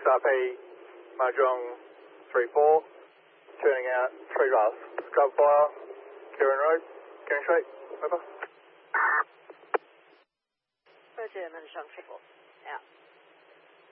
XRP, Mahjong 3-4, turning out 3 rails. Scrub fire, Kieran Road, Kieran Street, over. Roger, Mahjong 3-4, out.